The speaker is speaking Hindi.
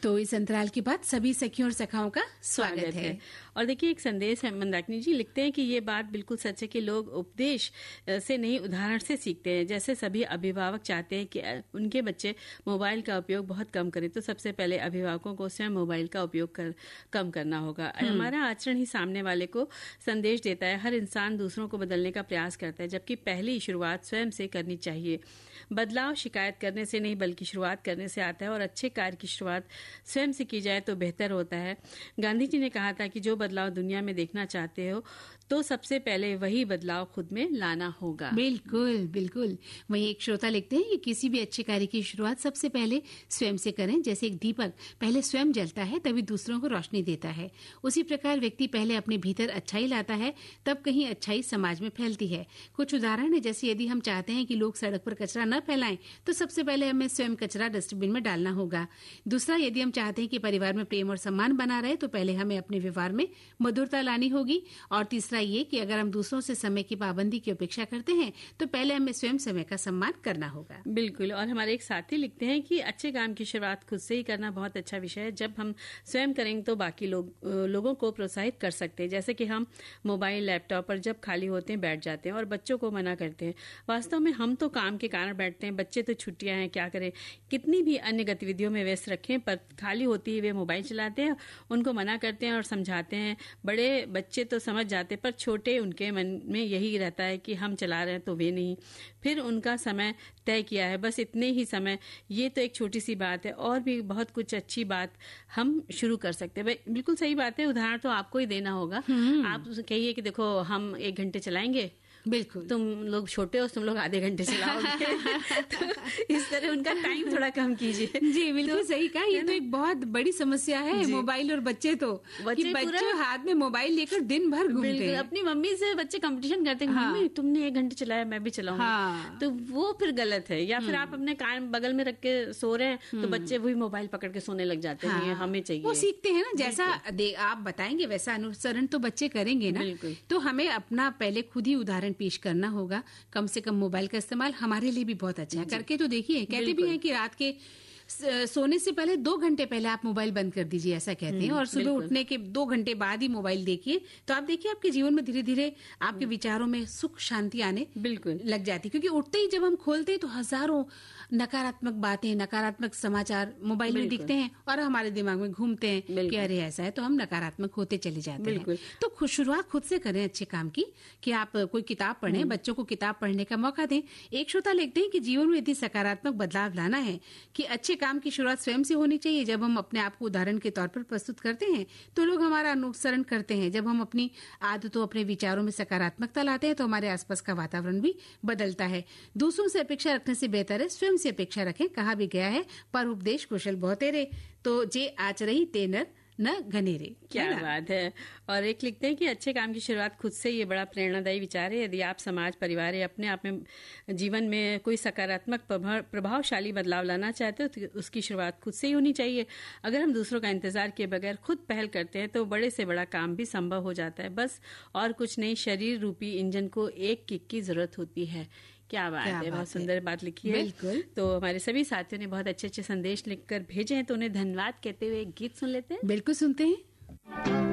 तो इस अंतराल के बाद सभी सखियों और सखाओं का स्वागत है। और देखिए, एक संदेश है, मंदाकिनी जी लिखते हैं कि ये बात बिल्कुल सच है कि लोग उपदेश से नहीं उदाहरण से सीखते हैं। जैसे सभी अभिभावक चाहते हैं कि उनके बच्चे मोबाइल का उपयोग बहुत कम करें, तो सबसे पहले अभिभावकों को स्वयं मोबाइल का उपयोग कम करना होगा। हमारा आचरण ही सामने वाले को संदेश देता है। हर इंसान दूसरों को बदलने का प्रयास करता है, जबकि पहली शुरुआत स्वयं से करनी चाहिए। बदलाव शिकायत करने से नहीं बल्कि शुरुआत करने से आता है, और अच्छे कार्य की शुरुआत स्वयं से की जाए तो बेहतर होता है। गांधी जी ने कहा था कि जो बदलाव दुनिया में देखना चाहते हो तो सबसे पहले वही बदलाव खुद में लाना होगा। बिल्कुल बिल्कुल। वहीं एक श्रोता लिखते हैं कि किसी भी अच्छे कार्य की शुरुआत सबसे पहले स्वयं से करें। जैसे एक दीपक पहले स्वयं जलता है तभी दूसरों को रोशनी देता है, उसी प्रकार व्यक्ति पहले अपने भीतर अच्छाई लाता है तब कहीं अच्छाई समाज में फैलती है। कुछ उदाहरण है, जैसे यदि हम चाहते हैं कि लोग सड़क पर कचरा न फैलाएं तो सबसे पहले हमें स्वयं कचरा डस्टबिन में डालना होगा। दूसरा, यदि हम चाहते हैं कि परिवार में प्रेम और सम्मान बना रहे तो पहले हमें अपने व्यवहार में मधुरता लानी होगी। और तीसरा ये कि अगर हम दूसरों से समय की पाबंदी की अपेक्षा करते हैं तो पहले हमें स्वयं समय का सम्मान करना होगा। बिल्कुल। और हमारे एक साथी लिखते हैं कि अच्छे काम की शुरुआत खुद से ही करना बहुत अच्छा विषय है। जब हम स्वयं करेंगे तो बाकी लोगों को प्रोत्साहित कर सकते हैं। जैसे कि हम मोबाइल लैपटॉप पर जब खाली होते हैं बैठ जाते हैं और बच्चों को मना करते हैं। वास्तव में हम तो काम के कारण बैठते हैं, बच्चे तो छुट्टियां हैं, क्या करें, कितनी भी अन्य गतिविधियों में व्यस्त रखें, पर खाली होती है वे मोबाइल चलाते हैं। उनको मना करते हैं और समझाते हैं। बड़े बच्चे तो समझ जाते, पर छोटे उनके मन में यही रहता है कि हम चला रहे हैं तो वे नहीं। फिर उनका समय तय किया है, बस इतने ही समय। ये तो एक छोटी सी बात है, और भी बहुत कुछ अच्छी बात हम शुरू कर सकते हैं। बिल्कुल सही बात है। उदाहरण तो आपको ही देना होगा। आप कहिए कि देखो हम 1 घंटे चलाएंगे, बिल्कुल, तुम लोग छोटे हो, तुम लोग आधे घंटे चलाओगे। तो इस तरह उनका टाइम थोड़ा कम कीजिए। जी बिल्कुल तो, सही कहा। ये तो एक बहुत बड़ी समस्या है, मोबाइल और बच्चे बच्चे हाथ में मोबाइल लेकर दिन भर घूमते हैं। अपनी मम्मी से बच्चे कंपटीशन करते हैं, मम्मी तुमने 1 घंटे चलाया, मैं भी चलाऊंगा। हाँ। तो वो फिर गलत है। या फिर आप अपने कान बगल में रख के सो रहे हैं तो बच्चे वही मोबाइल पकड़ के सोने लग जाते हैं। हाँ। हमें चाहिए, वो सीखते हैं ना, जैसा आप बताएंगे वैसा अनुसरण तो बच्चे करेंगे ना। तो हमें अपना पहले खुद ही उदाहरण पेश करना होगा। कम से कम मोबाइल का इस्तेमाल हमारे लिए भी बहुत अच्छा है। करके तो देखिए, कहते भी हैं कि रात के सोने से पहले 2 घंटे पहले आप मोबाइल बंद कर दीजिए, ऐसा कहते हैं। और सुबह उठने के 2 घंटे बाद ही मोबाइल देखिए, तो आप देखिए आपके जीवन में धीरे धीरे आपके विचारों में सुख शांति आने लग जाती है। क्योंकि उठते ही जब हम खोलते हैं तो हजारों नकारात्मक बातें, नकारात्मक समाचार मोबाइल में दिखते हैं और हमारे दिमाग में घूमते हैं कि अरे ऐसा है, तो हम नकारात्मक होते चले जाते हैं। तो शुरुआत खुद से करें अच्छे काम की, कि आप कोई किताब पढ़ें, बच्चों को किताब पढ़ने का मौका दें। एक श्रोता लिखते हैं कि जीवन में यदि सकारात्मक बदलाव लाना है कि अच्छे काम की शुरुआत स्वयं से होनी चाहिए। जब हम अपने आप को उदाहरण के तौर पर प्रस्तुत करते हैं तो लोग हमारा अनुसरण करते हैं। जब हम अपनी आदतों, अपने विचारों में सकारात्मकता लाते हैं तो हमारे आसपास का वातावरण भी बदलता है। दूसरों से अपेक्षा रखने से बेहतर है स्वयं से अपेक्षा रखें। कहा भी गया है, पर उपदेश कुशल बहुतेरे, तो जे आचरही ते नर न घनेरे। क्या बात है। और एक लिखते हैं कि अच्छे काम की शुरुआत खुद से, ये बड़ा प्रेरणादायी विचार है। यदि आप समाज, परिवार या अपने आप में जीवन में कोई सकारात्मक प्रभावशाली बदलाव लाना चाहते हो तो उसकी शुरुआत खुद से ही होनी चाहिए। अगर हम दूसरों का इंतजार किए बगैर खुद पहल करते हैं तो बड़े से बड़ा काम भी संभव हो जाता है। बस और कुछ नहीं, शरीर रूपी इंजन को एक किक की जरूरत होती है। क्या बात है, बहुत सुंदर बात लिखी है। बिल्कुल। तो हमारे सभी साथियों ने बहुत अच्छे अच्छे संदेश लिखकर भेजे हैं, तो उन्हें धन्यवाद कहते हुए एक गीत सुन लेते हैं। बिल्कुल सुनते हैं।